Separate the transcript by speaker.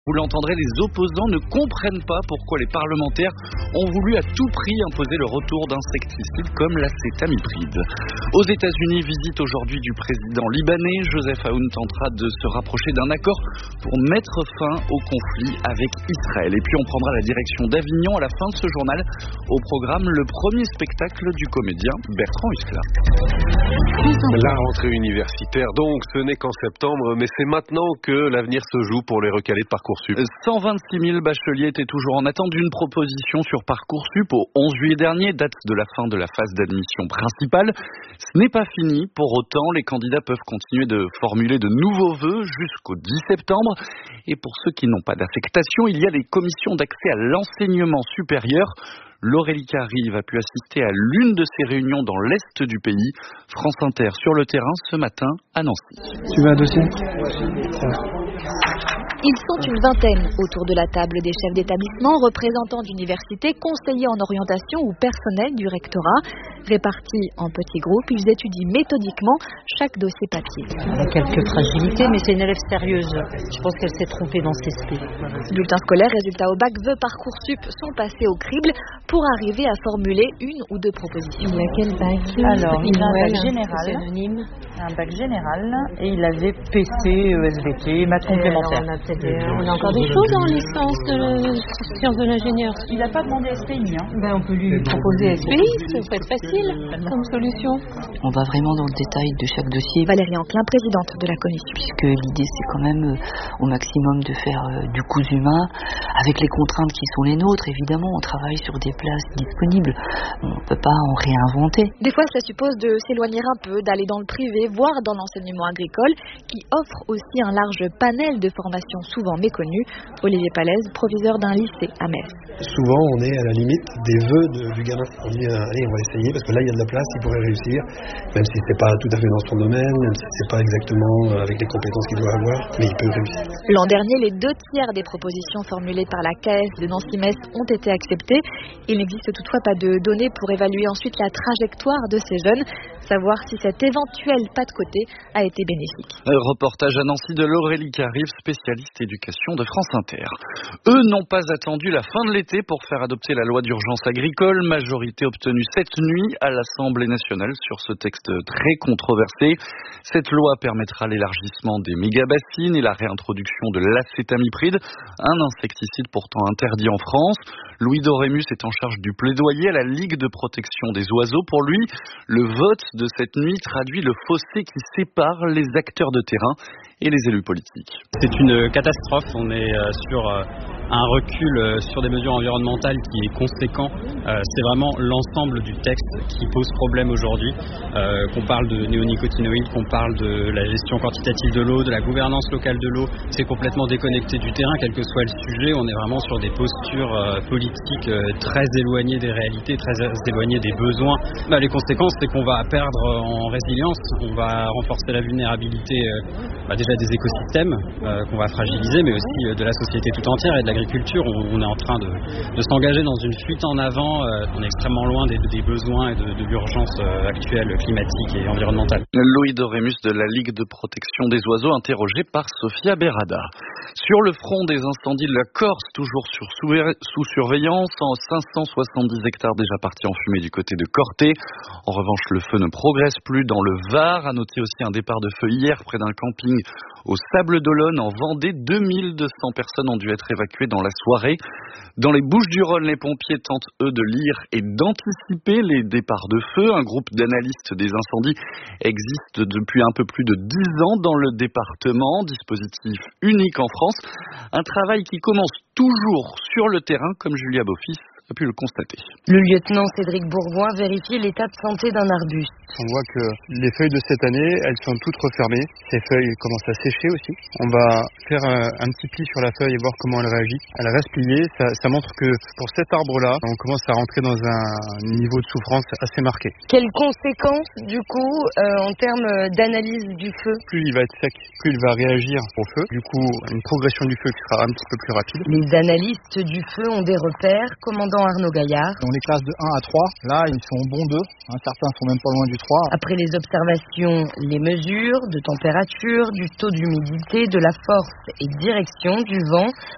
Speaker 1: Vous l'entendrez, les opposants ne comprennent pas pourquoi les parlementaires ont voulu à tout prix imposer le retour d'insecticides comme l'acétamipride. Aux États-Unis, visite aujourd'hui du président libanais. Joseph Aoun tentera de se rapprocher d'un accord pour mettre fin au conflit avec Israël. Et puis on prendra la direction d'Avignon à la fin de ce journal. Au programme, le premier spectacle du comédien Bertrand Huskla.
Speaker 2: La rentrée universitaire, donc, ce n'est qu'en septembre, mais c'est maintenant que l'avenir se joue pour les recalés de Parcoursup.
Speaker 1: 126 000 bacheliers étaient toujours en attente d'une proposition sur Parcoursup au 11 juillet dernier, date de la fin de la phase d'admission principale. Ce n'est pas fini. Pour autant, les candidats peuvent continuer de formuler de nouveaux vœux jusqu'au 10 septembre. Et pour ceux qui n'ont pas d'affectation, il y a les commissions d'accès à l'enseignement supérieur. L'Aurélie Carive a pu assister à l'une de ces réunions dans l'est du pays. France Inter sur le terrain ce matin à Nancy.
Speaker 3: Tu veux un dossier ?
Speaker 4: Ils sont une vingtaine autour de la table, des chefs d'établissement, représentants d'universités, conseillers en orientation ou personnel du rectorat. Répartis en petits groupes, ils étudient méthodiquement chaque dossier papier.
Speaker 5: Il y a quelques fragilités, mais c'est une élève sérieuse. Je pense qu'elle s'est trompée dans ses spé.
Speaker 4: Bulletin scolaire, résultats au bac, vœux Parcoursup sont passés au crible pour arriver à formuler une ou deux propositions.
Speaker 5: Il a quel bac ? Alors, il a un bac général, un bac général, et il avait PC, ESVT, maths complémentaire.
Speaker 6: On a encore des choses en licence de sciences de l'ingénieur.
Speaker 5: Il n'a pas demandé SPI.
Speaker 6: On peut lui proposer SPI, ça peut être facile comme solution.
Speaker 7: On va vraiment dans le détail de chaque dossier.
Speaker 4: Valérie Anclin, présidente de la commission.
Speaker 7: Puisque l'idée c'est quand même au maximum de faire du cousu humain avec les contraintes qui sont les nôtres. Évidemment, on travaille sur des places disponibles. On ne peut pas en réinventer.
Speaker 4: Des fois, cela suppose de s'éloigner un peu, d'aller dans le privé, voire dans l'enseignement agricole, qui offre aussi un large panel de formations souvent méconnues. Olivier Palaise, proviseur d'un lycée à Metz.
Speaker 3: Souvent, on est à la limite des vœux du gamin. On dit, allez, on va essayer, parce que là, il y a de la place, il pourrait réussir, même si c'est pas tout à fait dans son domaine, même si c'est pas exactement avec les compétences qu'il doit avoir, mais il peut réussir.
Speaker 4: L'an dernier, les 2/3 des propositions formulées par la CAES de Nancy-Metz ont été acceptées. Il n'existe toutefois pas de données pour évaluer ensuite la trajectoire de ces jeunes, savoir si cet éventuel pas de côté a été bénéfique.
Speaker 1: Reportage à Nancy de l'Aurélie Carive, spécialiste éducation de France Inter. Eux n'ont pas attendu la fin de l'été pour faire adopter la loi d'urgence agricole. Majorité obtenue cette nuit à l'Assemblée nationale sur ce texte très controversé. Cette loi permettra l'élargissement des méga-bassines et la réintroduction de l'acétamipride, un insecticide pourtant interdit en France. Louis Dorémus est en charge du plaidoyer à la Ligue de protection des oiseaux. Pour lui, le vote de cette nuit traduit le fossé qui sépare les acteurs de terrain et les élus politiques.
Speaker 8: C'est une catastrophe, on est sur un recul sur des mesures environnementales qui est conséquent. C'est vraiment l'ensemble du texte qui pose problème aujourd'hui. Qu'on parle de néonicotinoïdes, qu'on parle de la gestion quantitative de l'eau, de la gouvernance locale de l'eau, c'est complètement déconnecté du terrain, quel que soit le sujet. On est vraiment sur des postures politiques très éloignées des réalités, très éloignées des besoins. Les conséquences, c'est qu'on va perdre en résilience, on va renforcer la vulnérabilité déjà des écosystèmes qu'on va fragiliser, mais aussi de la société tout entière et de l'agriculture. On est en train de s'engager dans une fuite en avant. On est extrêmement loin des besoins et de l'urgence actuelle climatique et environnementale.
Speaker 1: Louis Dorémus de la Ligue de protection des oiseaux, interrogé par Sophia Berada. Sur le front des incendies de la Corse, toujours sous surveillance, 570 hectares déjà partis en fumée du côté de Corté. En revanche, le feu ne progresse plus dans le Var. À noter aussi un départ de feu hier près d'un camping au Sable d'Olonne en Vendée. 2200 personnes ont dû être évacuées dans la soirée. Dans les Bouches-du-Rhône, les pompiers tentent, eux, de lire et d'anticiper les départs de feu. Un groupe d'analystes des incendies existe depuis un peu plus de 10 ans dans le département. Dispositif unique en France. Un travail qui commence toujours sur le terrain, comme Julia Beaufils a pu le constater.
Speaker 9: Le lieutenant Cédric Bourgoin vérifie l'état de santé d'un arbuste.
Speaker 10: On voit que les feuilles de cette année, elles sont toutes refermées. Ces feuilles commencent à sécher aussi. On va faire un petit pli sur la feuille et voir comment elle réagit. Elle reste pliée. Ça montre que pour cet arbre-là, on commence à rentrer dans un niveau de souffrance assez marqué.
Speaker 9: Quelles conséquences, du coup, en termes d'analyse du feu ?
Speaker 10: Plus il va être sec, plus il va réagir au feu. Du coup, une progression du feu qui sera un petit peu plus rapide.
Speaker 9: Les analystes du feu ont des repères. Commandant Arnaud Gaillard.
Speaker 11: On les classe de 1 à 3. Là, ils sont bons 2. Certains sont même pas loin du 3.
Speaker 9: Après les observations, les mesures de température, du taux d'humidité, de la force et direction du vent,